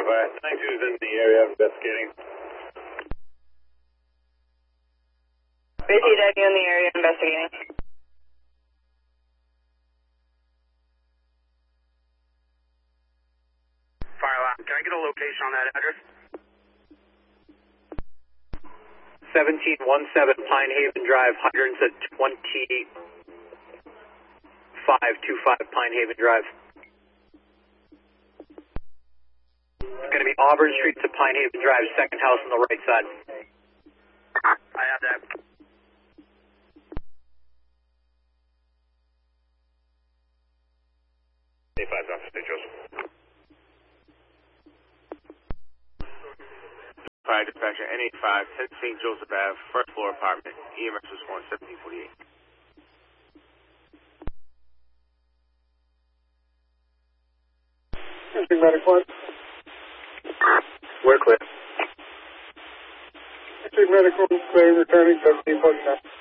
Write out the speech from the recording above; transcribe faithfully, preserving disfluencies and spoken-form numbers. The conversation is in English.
Verify. nine two is in the area investigating. Busy Daddy in the area investigating. Fire alarm. Can I get a location on that address? seventeen seventeen Pine Haven Drive, hydrants at twenty-five twenty-five Pine Haven Drive. It's going to be Auburn Street to Pine Haven Drive, second house on the right side. I have that. A five, Doctor Saint Joseph. Fire dispatcher, N eighty-five, ten Saint Joseph Ave, first floor apartment, E M S response seventeen forty-eight. Anything medic one? We're clear. Anything medical, claim returning seventeen forty-nine.